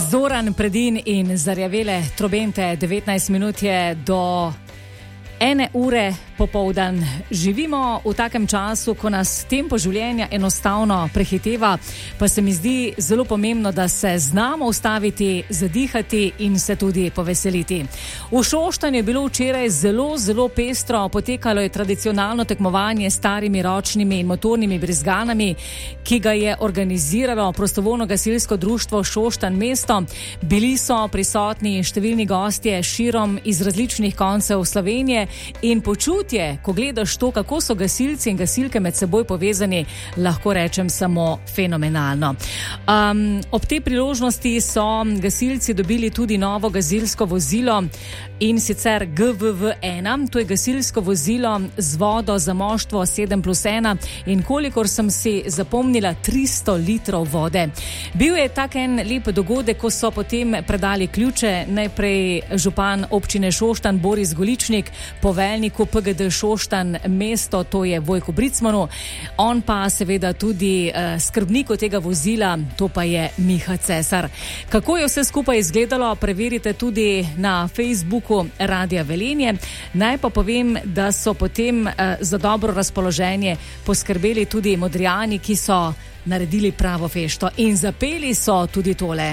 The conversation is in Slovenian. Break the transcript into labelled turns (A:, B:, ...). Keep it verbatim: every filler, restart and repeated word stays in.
A: Zoran Predin in zarjavele trobente, devetnajst minut je do ene ure popoldan. Živimo v takem času, ko nas tempo življenja enostavno prehiteva, pa se mi zdi zelo pomembno, da se znamo ustaviti, zadihati in se tudi poveseliti. V Šoštanju je bilo včeraj zelo, zelo pestro, potekalo je tradicionalno tekmovanje s starimi ročnimi in motornimi brizganami, ki ga je organiziralo prostovoljno gasilsko društvo Šoštanj mesto. Bili so prisotni številni gostje širom iz različnih koncev Slovenije in počutje, ko gledaš to, kako so gasilci in gasilke med seboj povezani, lahko rečem samo fenomenalno. Um, ob tej priložnosti so gasilci dobili tudi novo gasilsko vozilo in sicer G V V ena, to je gasilsko vozilo z vodo za moštvo sedem plus ena in kolikor sem si zapomnila, tristo litrov vode. Bil je tak en lep dogodek, ko so potem predali ključe najprej župan občine Šoštanj Boris Goličnik, poveljniku P G D Šoštanj mesto, to je Vojko Bricmanu, on pa seveda tudi eh, skrbniku tega vozila, to pa je Miha Cesar. Kako je vse skupaj izgledalo, preverite tudi na Facebooku Radia Velenje. Naj pa povem, da so potem eh, za dobro razpoloženje poskrbeli tudi Modrijani, ki so naredili pravo fešto in zapeli so tudi tole.